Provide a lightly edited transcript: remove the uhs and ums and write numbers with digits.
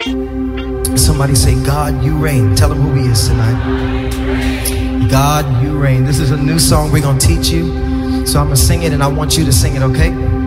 Somebody say, God, you reign. Tell him who he is tonight. God, you reign. This is a new song we're going to teach you. So I'm going to sing it and I want you to sing it, okay?